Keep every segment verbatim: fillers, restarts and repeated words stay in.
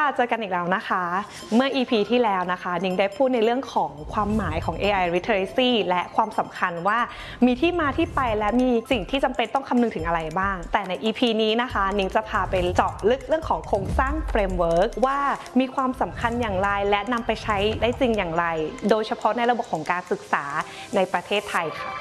เจอกันอีกแล้วนะคะเมื่อ อี พี ที่แล้วนะคะนิ้งได้พูดในเรื่องของความหมายของ เอ ไอ Literacy และความสำคัญว่ามีที่มาที่ไปและมีสิ่งที่จำเป็นต้องคำนึงถึงอะไรบ้างแต่ใน อี พี นี้นะคะนิ้งจะพาไปเจาะลึกเรื่องของโครงสร้าง Framework ว่ามีความสำคัญอย่างไรและนำไปใช้ได้จริงอย่างไรโดยเฉพาะในระบบของการศึกษาในประเทศไทยค่ะ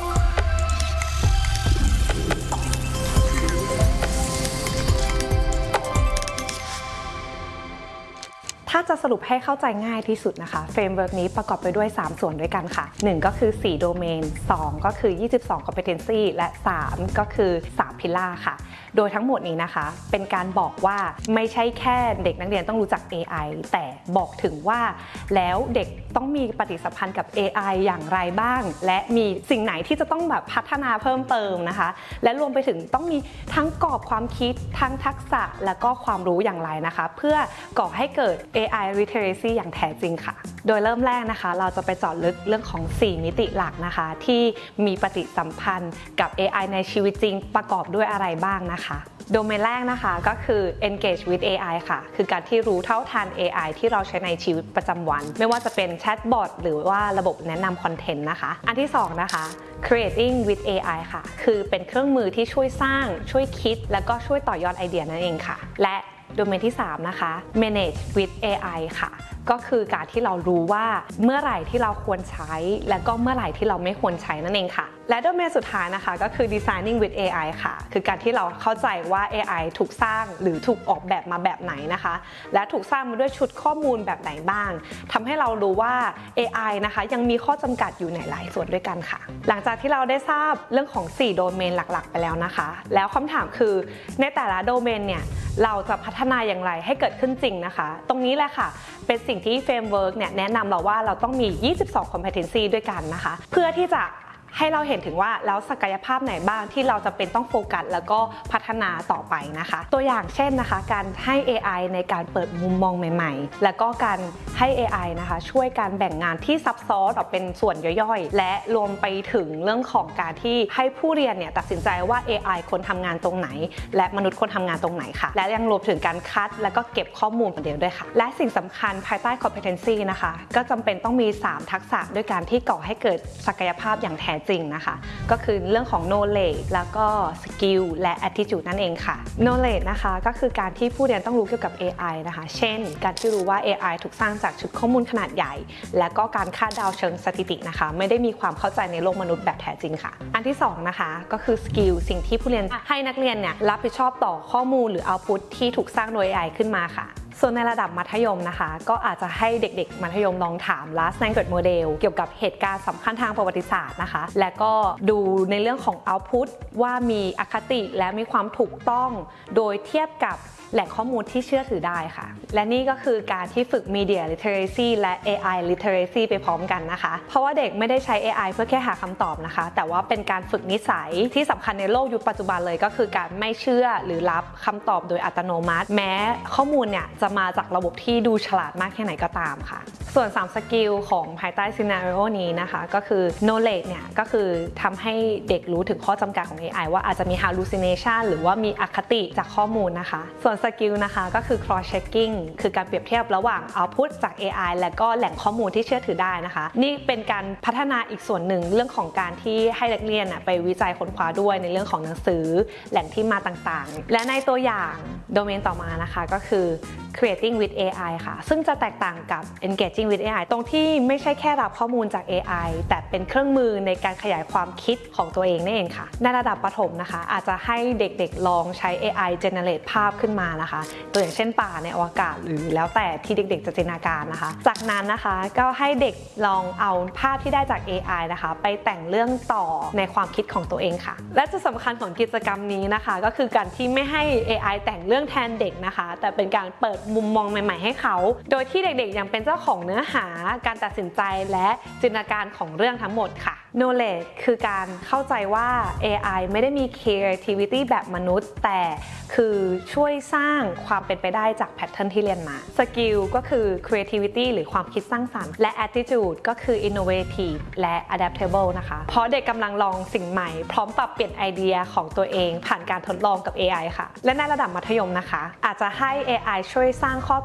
ถ้าจะสรุปให้เข้าใจง่ายที่สุดนะคะเฟรมเวิร์กนี้ประกอบไปด้วยสามส่วนด้วยกันค่ะหนึ่งก็คือสี่โดเมนสองก็คือยี่สิบสอง competency และสามก็คือสาม pillar ค่ะโดยทั้งหมดนี้นะคะเป็นการบอกว่าไม่ใช่แค่เด็กนักเรียนต้องรู้จัก เอ ไอ แต่บอกถึงว่าแล้วเด็กต้องมีปฏิสัมพันธ์กับ เอ ไอ อย่างไรบ้างและมีสิ่งไหนที่จะต้องแบบพัฒนาเพิ่มเติมนะคะและรวมไปถึงต้องมีทั้งกรอบความคิดทั้งทักษะและก็ความรู้อย่างไรนะคะเพื่อก่อให้เกิด เอ ไอ Literacy อย่างแท้จริงค่ะโดยเริ่มแรกนะคะเราจะไปเจาะลึกเรื่องของสี่มิติหลักนะคะที่มีปฏิสัมพันธ์กับ เอ ไอ ในชีวิตจริงประกอบด้วยอะไรบ้างนะคะโดเมนแรกนะคะก็คือ engage with เอ ไอ ค่ะคือการที่รู้เท่าทัน เอ ไอ ที่เราใช้ในชีวิตประจำวันไม่ว่าจะเป็นแชทบอทหรือว่าระบบแนะนำคอนเทนต์นะคะอันที่สองนะคะ creating with เอ ไอ ค่ะคือเป็นเครื่องมือที่ช่วยสร้างช่วยคิดแล้วก็ช่วยต่อยอดไอเดียนั่นเองค่ะและโดเมนที่สามนะคะ manage with เอ ไอ ค่ะก็คือการที่เรารู้ว่าเมื่อไหร่ที่เราควรใช้และก็เมื่อไหร่ที่เราไม่ควรใช้นั่นเองค่ะและโดเมนสุดท้ายนะคะก็คือ designing with เอ ไอ ค่ะคือการที่เราเข้าใจว่า เอ ไอ ถูกสร้างหรือถูกออกแบบมาแบบไหนนะคะและถูกสร้างมาด้วยชุดข้อมูลแบบไหนบ้างทำให้เรารู้ว่า เอ ไอ นะคะยังมีข้อจำกัดอยู่ในหลายส่วนด้วยกันค่ะหลังจากที่เราได้ทราบเรื่องของสี่โดเมนหลักๆไปแล้วนะคะแล้วคำถามคือในแต่ละโดเมนเนี่ยเราจะพัฒนาอย่างไรให้เกิดขึ้นจริงนะคะตรงนี้แหละค่ะเป็นสิ่งที่เฟรมเวิร์กเนี่ยแนะนำเราว่าเราต้องมียี่สิบสอง competency ด้วยกันนะคะเพื่อที่จะให้เราเห็นถึงว่าแล้วศักยภาพไหนบ้างที่เราจะเป็นต้องโฟกัสแล้วก็พัฒนาต่อไปนะคะตัวอย่างเช่นนะคะการให้ เอ ไอ ในการเปิดมุมมองใหม่ๆแล้วก็การให้ เอ ไอ นะคะช่วยการแบ่งงานที่ซับซ้อนออกเป็นส่วนย่อยๆและรวมไปถึงเรื่องของการที่ให้ผู้เรียนเนี่ยตัดสินใจว่า เอ ไอ ควรทำงานตรงไหนและมนุษย์ควรทำงานตรงไหนค่ะและยังรวมถึงการคัดแล้วก็เก็บข้อมูลประเดียวด้วยค่ะและสิ่งสำคัญภายใต้ competency นะคะก็จำเป็นต้องมีสามทักษะด้วยการที่ก่อให้เกิดศักยภาพอย่างแท้จริงนะคะก็คือเรื่องของ knowledge แล้วก็ skill และ attitude นั่นเองค่ะ knowledge นะคะก็คือการที่ผู้เรียนต้องรู้เกี่ยวกับ เอ ไอ นะคะเช่นการที่รู้ว่า เอ ไอ ถูกสร้างจากชุดข้อมูลขนาดใหญ่และก็การคาดเดาเชิงสถิตินะคะไม่ได้มีความเข้าใจในโลกมนุษย์แบบแท้จริงค่ะอันที่สองนะคะก็คือ skill สิ่งที่ผู้เรียนให้นักเรียนเนี่ยรับผิดชอบต่อข้อมูลหรือ output ที่ถูกสร้างโดย เอ ไอ ขึ้นมาค่ะส่วนในระดับมัธยมนะคะก็อาจจะให้เด็กๆมัธยมลองถาม last language model เกี่ยวกับเหตุการณ์สำคัญทางประวัติศาสตร์นะคะและก็ดูในเรื่องของ output ว่ามีอคติและมีความถูกต้องโดยเทียบกับแหล่งข้อมูลที่เชื่อถือได้ค่ะและนี่ก็คือการที่ฝึก Media Literacy และ เอ ไอ Literacy ไปพร้อมกันนะคะเพราะว่าเด็กไม่ได้ใช้ เอ ไอ เพื่อแค่หาคำตอบนะคะแต่ว่าเป็นการฝึกนิสัยที่สำคัญในโลกยุคปัจจุบันเลยก็คือการไม่เชื่อหรือรับคำตอบโดยอัตโนมัติแม้ข้อมูลเนี่ยจะมาจากระบบที่ดูฉลาดมากแค่ไหนก็ตามค่ะส่วนสามสกิลของภายใต้ Scenario นี้นะคะก็คือ Knowledge เนี่ยก็คือทำให้เด็กรู้ถึงข้อจำกัดของ เอ ไอ ว่าอาจจะมี hallucination หรือว่ามีอคติจากข้อมูลนะคะส่วนสกิลนะคะก็คือ cross checking คือการเปรียบเทียบระหว่าง output จาก เอ ไอ และก็แหล่งข้อมูลที่เชื่อถือได้นะคะนี่เป็นการพัฒนาอีกส่วนหนึ่งเรื่องของการที่ให้นักเรียนไปวิจัยค้นคว้าด้วยในเรื่องของหนังสือแหล่งที่มาต่างๆและในตัวอย่างโดเมนต่อมานะคะก็คือ creating with เอ ไอ ค่ะซึ่งจะแตกต่างกับ engaging with เอ ไอ ตรงที่ไม่ใช่แค่รับข้อมูลจาก เอ ไอ แต่เป็นเครื่องมือในการขยายความคิดของตัวเองนั่นเองค่ะในระดับประถมนะคะอาจจะให้เด็กๆลองใช้ เอ ไอ generate ภาพขึ้นมานะคะตัวอย่างเช่นป่าในอวกาศหรือแล้วแต่ที่เด็กๆจะจินตนาการนะคะจากนั้นนะคะก็ให้เด็กลองเอาภาพที่ได้จาก เอ ไอ นะคะไปแต่งเรื่องต่อในความคิดของตัวเองค่ะและจุดสำคัญของกิจกรรมนี้นะคะก็คือการที่ไม่ให้ เอ ไอ แต่งเรื่องแทนเด็กนะคะแต่เป็นการเปิดมุมมองใหม่ๆให้เขาโดยที่เด็กๆยังเป็นเจ้าของเนื้อหาการตัดสินใจและจินตนาการของเรื่องทั้งหมดค่ะ knowledge คือการเข้าใจว่า เอ ไอ ไม่ได้มี creativity แบบมนุษย์แต่คือช่วยสร้างความเป็นไปได้จากแพทเทิร์นที่เรียนมา skill ก็คือ creativity หรือความคิดสร้างสรรค์และ attitude ก็คือ innovative และ adaptable นะคะเพราะเด็กกำลังลองสิ่งใหม่พร้อมปรับเปลี่ยนไอเดียของตัวเองผ่านการทดลองกับ เอ ไอ ค่ะและในระดับมัธยมนะคะอาจจะให้ เอ ไอ ช่วยสร้างข้อ